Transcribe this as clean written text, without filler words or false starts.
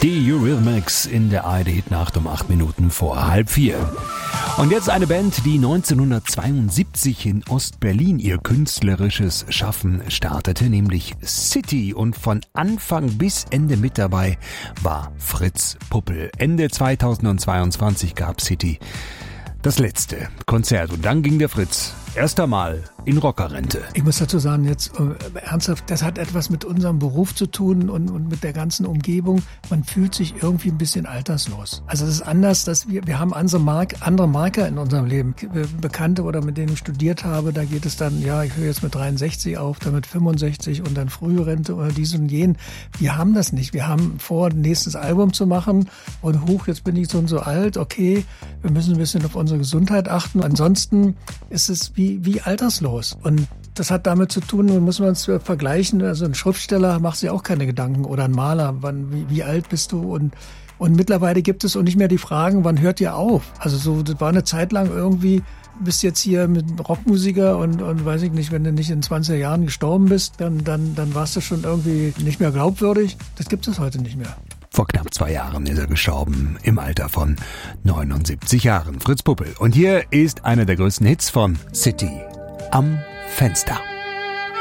Die Eurythmics in der ARD-Hitnacht um 8 Minuten vor 3:30. Und jetzt eine Band, die 1972 in Ostberlin ihr künstlerisches Schaffen startete, nämlich City. Und von Anfang bis Ende mit dabei war Fritz Puppel. Ende 2022 gab City das letzte Konzert und dann ging der Fritz erst einmal in Rockerrente. Ich muss dazu sagen, jetzt ernsthaft, das hat etwas mit unserem Beruf zu tun und mit der ganzen Umgebung. Man fühlt sich irgendwie ein bisschen alterslos. Also das ist anders, dass wir haben andere Marker in unserem Leben. Bekannte oder mit denen ich studiert habe, da geht es dann, ja, ich höre jetzt mit 63 auf, dann mit 65 und dann Frührente oder dies und jen. Wir haben das nicht. Wir haben vor, ein nächstes Album zu machen und jetzt bin ich so und so alt, okay, wir müssen ein bisschen auf unsere Gesundheit achten. Ansonsten ist es wie alterslos. Und das hat damit zu tun, muss man es vergleichen, also ein Schriftsteller macht sich auch keine Gedanken oder ein Maler, wie alt bist du und mittlerweile gibt es auch nicht mehr die Fragen, wann hört ihr auf? Also so, das war eine Zeit lang irgendwie, bist jetzt hier mit Rockmusiker und weiß ich nicht, wenn du nicht in 20er Jahren gestorben bist, dann warst du schon irgendwie nicht mehr glaubwürdig. Das gibt es heute nicht mehr. Vor knapp 2 Jahren ist er gestorben, im Alter von 79 Jahren. Fritz Puppel. Und hier ist einer der größten Hits von City, Am Fenster.